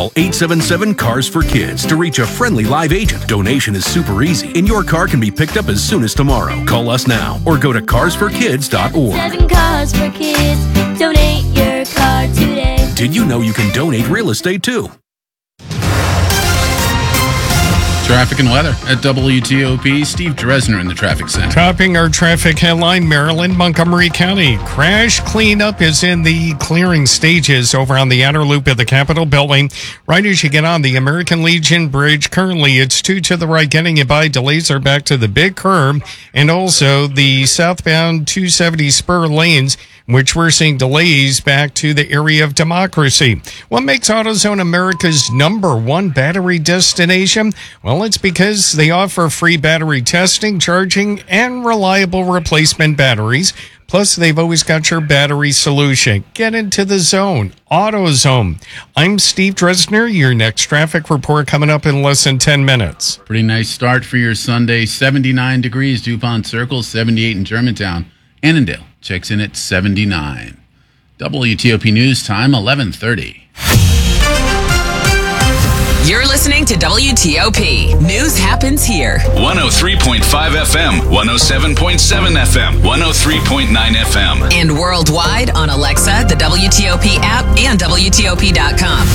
Call 877-CARS for Kids to reach a friendly live agent. Donation is super easy, and your car can be picked up as soon as tomorrow. Call us now or go to carsforkids.org. 7 Cars for Kids. Donate your car today. Did you know you can donate real estate too? Traffic and weather at WTOP. Steve Dresner in the traffic center. Topping our traffic headline, Maryland, Montgomery County. Crash cleanup is in the clearing stages over on the outer loop of the Capitol building. Right as you get on the American Legion Bridge, currently it's 2 to the right, getting you by. Delays are back to the big curb and also the southbound 270 spur lanes, which we're seeing delays back to the area of Democracy. What makes AutoZone America's #1 battery destination? Well, it's because they offer free battery testing, charging, and reliable replacement batteries. Plus, they've always got your battery solution. Get into the zone. AutoZone. I'm Steve Dresner. Your next traffic report coming up in less than 10 minutes. Pretty nice start for your Sunday. 79 degrees, DuPont Circle, 78 in Germantown. Annandale checks in at 79. WTOP News Time, 11:30. You're listening to WTOP. News happens here. 103.5 FM, 107.7 FM, 103.9 FM. And worldwide on Alexa, the WTOP app, and WTOP.com.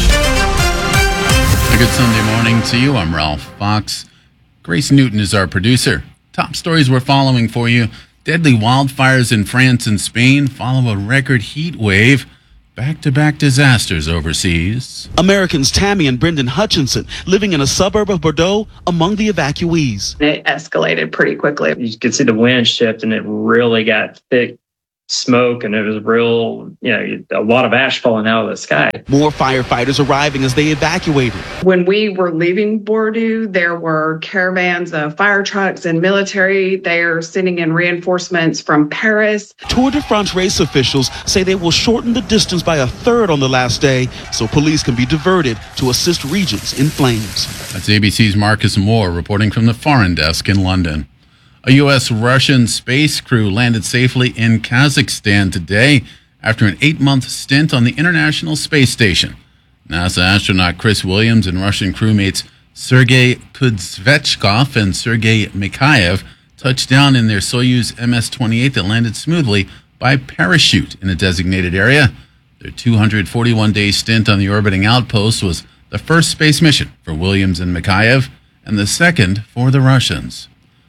A good Sunday morning to you. I'm Ralph Fox. Grace Newton is our producer. Top stories we're following for you. Deadly wildfires in France and Spain follow a record heat wave. Back-to-back disasters overseas. Americans Tammy and Brendan Hutchinson living in a suburb of Bordeaux among the evacuees. It escalated pretty quickly. You could see the wind shift and it really got thick smoke, and it was real, a lot of ash falling out of the sky. More firefighters arriving as they evacuated. When we were leaving Bordeaux, there were caravans of fire trucks and military. They are sending in reinforcements from Paris. Tour de France race officials say they will shorten the distance by a third on the last day so police can be diverted to assist regions in flames. That's ABC's Marcus Moore reporting from the Foreign Desk in London. A U.S.-Russian space crew landed safely in Kazakhstan today after an 8-month stint on the International Space Station. NASA astronaut Chris Williams and Russian crewmates Sergei Kuznetsov and Sergei Mikhaev touched down in their Soyuz MS-28 that landed smoothly by parachute in a designated area. Their 241-day stint on the orbiting outpost was the first space mission for Williams and Mikhaev and the second for the Russians.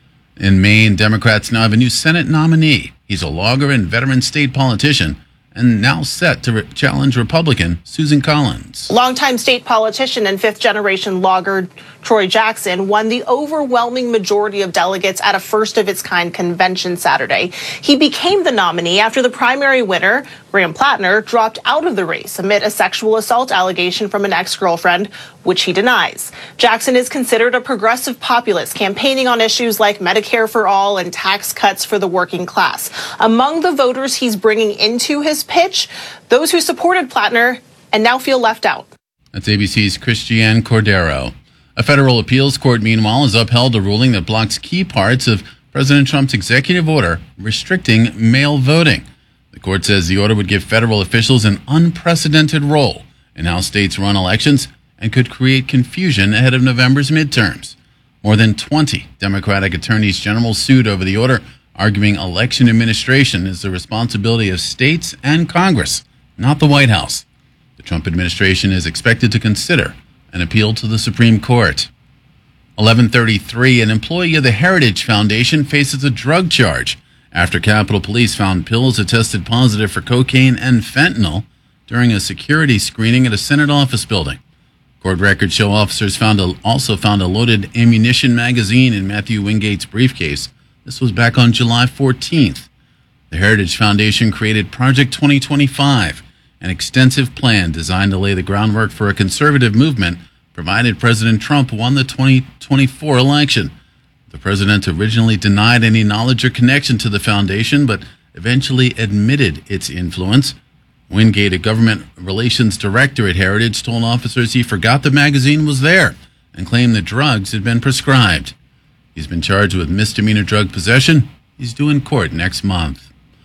In Maine, Democrats now have a new Senate nominee. He's a logger and veteran state politician and now set to challenge Republican Susan Collins. Longtime state politician and fifth-generation logger Troy Jackson won the overwhelming majority of delegates at a first-of-its-kind convention Saturday. He became the nominee after the primary winner, Graham Plattner, dropped out of the race amid a sexual assault allegation from an ex-girlfriend, which he denies. Jackson is considered a progressive populist, campaigning on issues like Medicare for all and tax cuts for the working class. Among the voters he's bringing into his pitch, those who supported Plattner and now feel left out. That's ABC's Christiane Cordero. A federal appeals court, meanwhile, has upheld a ruling that blocks key parts of President Trump's executive order restricting mail voting. The court says the order would give federal officials an unprecedented role in how states run elections and could create confusion ahead of November's midterms. More than 20 Democratic attorneys general sued over the order, arguing election administration is the responsibility of states and Congress, not the White House. The Trump administration is expected to consider an appeal to the Supreme Court. 11:33, an employee of the Heritage Foundation faces a drug charge after Capitol Police found pills that tested positive for cocaine and fentanyl during a security screening at a Senate office building. Court records show officers also found a loaded ammunition magazine in Matthew Wingate's briefcase. This was back on July 14th. The Heritage Foundation created Project 2025, an extensive plan designed to lay the groundwork for a conservative movement, provided President Trump won the 2024 election. The president originally denied any knowledge or connection to the foundation, but eventually admitted its influence. Wingate, a government relations director at Heritage, told officers he forgot the magazine was there and claimed the drugs had been prescribed. He's been charged with misdemeanor drug possession. He's due in court next month.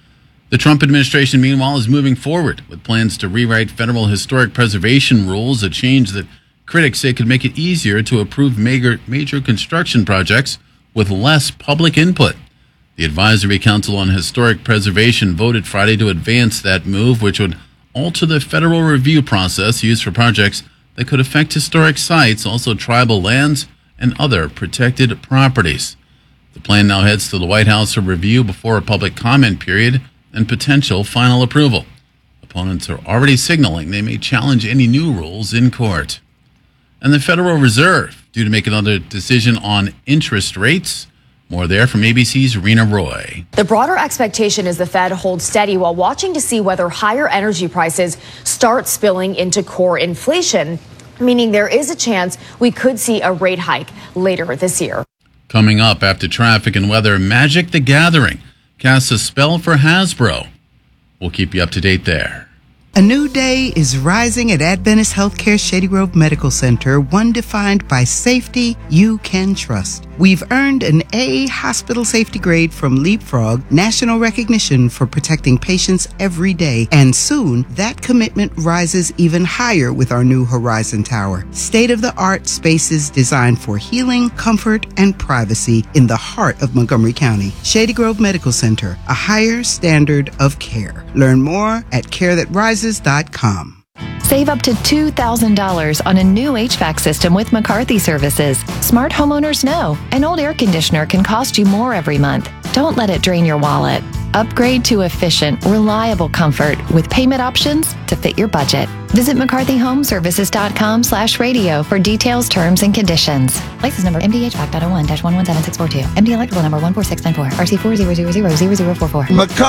The Trump administration, meanwhile, is moving forward with plans to rewrite federal historic preservation rules, a change that critics say could make it easier to approve major construction projects with less public input. The Advisory Council on Historic Preservation voted Friday to advance that move, which would alter the federal review process used for projects that could affect historic sites, also tribal lands, and other protected properties. The plan now heads to the White House for review before a public comment period and potential final approval. Opponents are already signaling they may challenge any new rules in court. And the Federal Reserve, due to make another decision on interest rates. More there from ABC's Rena Roy. The broader expectation is the Fed holds steady while watching to see whether higher energy prices start spilling into core inflation, meaning there is a chance we could see a rate hike later this year. Coming up after traffic and weather, Magic the Gathering casts a spell for Hasbro. We'll keep you up to date there. A new day is rising at Adventist Healthcare Shady Grove Medical Center, one defined by safety you can trust. We've earned an A hospital safety grade from Leapfrog, national recognition for protecting patients every day. And soon, that commitment rises even higher with our new Horizon Tower. State-of-the-art spaces designed for healing, comfort, and privacy in the heart of Montgomery County. Shady Grove Medical Center, a higher standard of care. Learn more at carethatrises.com. Save up to $2,000 on a new HVAC system with McCarthy Services. Smart homeowners know an old air conditioner can cost you more every month. Don't let it drain your wallet. Upgrade to efficient, reliable comfort with payment options to fit your budget. Visit McCarthyHomeservices.com/radio for details, terms, and conditions. License number MDHVAC.01-117642. MD electrical number 14694. RC40000044.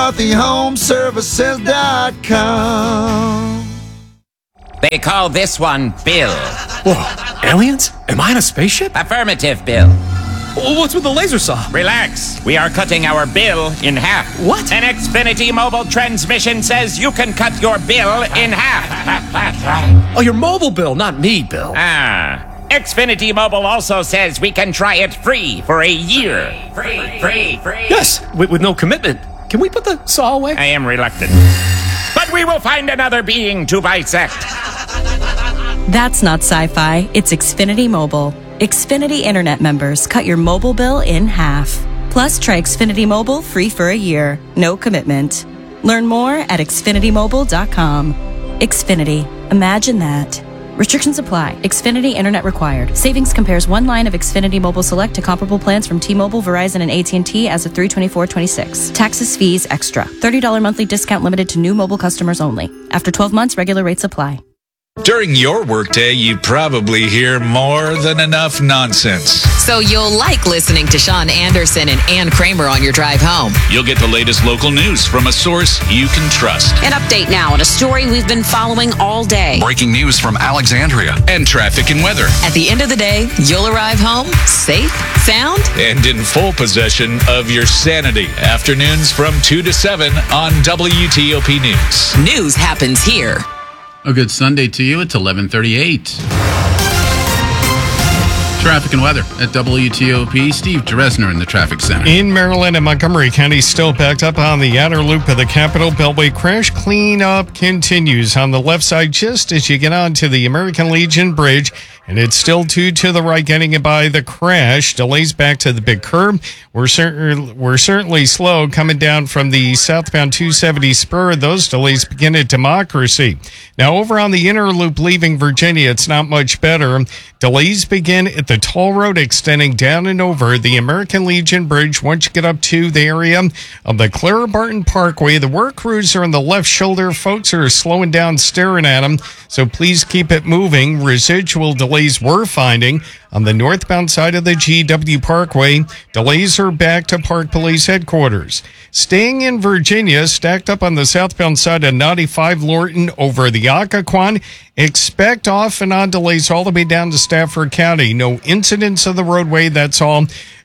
McCarthyHomeservices.com. They call this one Bill. Whoa, aliens? Am I in a spaceship? Affirmative, Bill. What's with the laser saw? Relax. We are cutting our bill in half. What? An Xfinity mobile transmission says you can cut your bill in half. Oh, your mobile bill, not me, Bill. Xfinity Mobile also says we can try it free for a year. Free. Yes, with no commitment. Can we put the saw away? I am reluctant. But we will find another being to bisect. That's not sci-fi. It's Xfinity Mobile. Xfinity Internet members cut your mobile bill in half. Plus, try Xfinity Mobile free for a year. No commitment. Learn more at xfinitymobile.com. Xfinity. Imagine that. Restrictions apply. Xfinity Internet required. Savings compares one line of Xfinity Mobile Select to comparable plans from T-Mobile, Verizon, and AT&T as of 3/24/26. Taxes, fees, extra. $30 monthly discount limited to new mobile customers only. After 12 months, regular rates apply. During your workday, you probably hear more than enough nonsense. So you'll like listening to Sean Anderson and Ann Kramer on your drive home. You'll get the latest local news from a source you can trust. An update now on a story we've been following all day. Breaking news from Alexandria. And traffic and weather. At the end of the day, you'll arrive home safe, sound, and in full possession of your sanity. Afternoons from 2 to 7 on WTOP News. News happens here. A good Sunday to you. It's 11:38. Traffic and weather at WTOP. Steve Dresner in the traffic center. In Maryland and Montgomery County, still backed up on the outer loop of the Capitol Beltway. Crash cleanup continues on the left side just as you get onto the American Legion Bridge. And it's still 2 to the right getting by the crash. Delays back to the big curb. We're certainly slow coming down from the southbound 270 spur. Those delays begin at Democracy. Now over on the inner loop leaving Virginia, it's not much better. Delays begin at the toll road extending down and over the American Legion Bridge. Once you get up to the area of the Clara Barton Parkway, the work crews are on the left shoulder. Folks are slowing down, staring at them. So please keep it moving. Residual delays we're finding on the northbound side of the GW Parkway. Delays are back to Park Police Headquarters. Staying in Virginia, stacked up on the southbound side of 95 Lorton over the Occoquan. Expect off and on delays all the way down to Stafford County. No incidents of the roadway, that's all.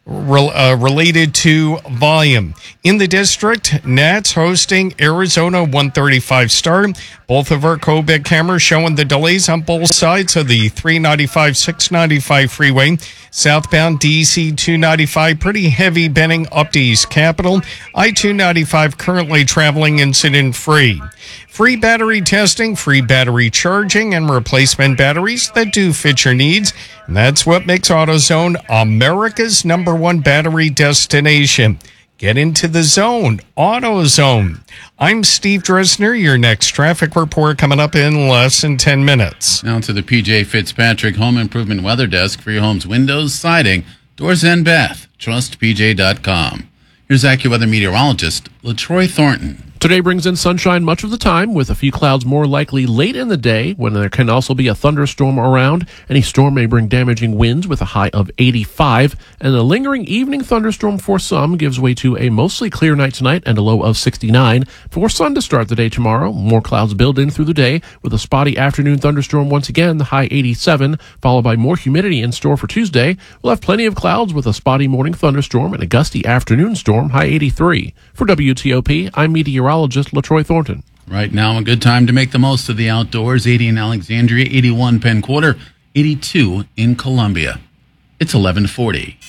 related to volume. In the district, Nats hosting Arizona 135 start. Both of our Kobik cameras showing the delays on both sides of the 395-695 freeway. Southbound DC 295, pretty heavy bending up to East Capitol. I-295 currently traveling incident-free. Free battery testing, free battery charging, and replacement batteries that do fit your needs. And that's what makes AutoZone America's #1 battery destination. Get into the zone. AutoZone. I'm Steve Dresner. Your next traffic report coming up in less than 10 minutes. Now to the PJ Fitzpatrick Home Improvement Weather Desk for your home's windows, siding, doors, and bath. TrustPJ.com. Here's AccuWeather meteorologist LaTroy Thornton. Today brings in sunshine much of the time, with a few clouds more likely late in the day, when there can also be a thunderstorm around. Any storm may bring damaging winds with a high of 85, and a lingering evening thunderstorm for some gives way to a mostly clear night tonight and a low of 69. For sun to start the day tomorrow, more clouds build in through the day, with a spotty afternoon thunderstorm once again, the high 87, followed by more humidity in store for Tuesday. We'll have plenty of clouds with a spotty morning thunderstorm and a gusty afternoon storm, high 83. For WTOP, I'm meteorologist LaTroy Thornton. Right now, a good time to make the most of the outdoors. 80 in Alexandria, 81 Penn Quarter, 82 in Columbia. It's 11:40.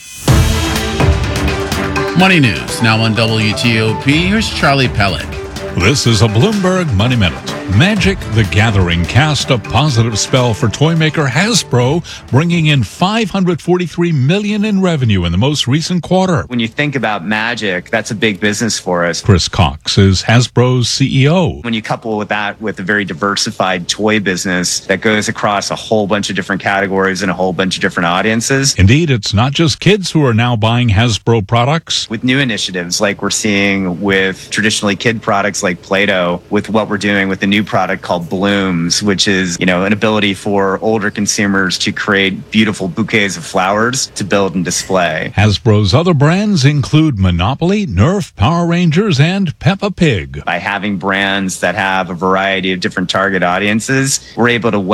Money News, now on WTOP. Here's Charlie Pellet. This is a Bloomberg Money Minute. Magic the Gathering cast a positive spell for toy maker Hasbro, bringing in $543 million in revenue in the most recent quarter. When you think about Magic, that's a big business for us. Chris Cox is Hasbro's CEO. When you couple with that with a very diversified toy business that goes across a whole bunch of different categories and a whole bunch of different audiences. Indeed, it's not just kids who are now buying Hasbro products. With new initiatives like we're seeing with traditionally kid products like Play-Doh, with what we're doing with the new product called Blooms, which is, an ability for older consumers to create beautiful bouquets of flowers to build and display. Hasbro's other brands include Monopoly, Nerf, Power Rangers, and Peppa Pig. By having brands that have a variety of different target audiences, we're able to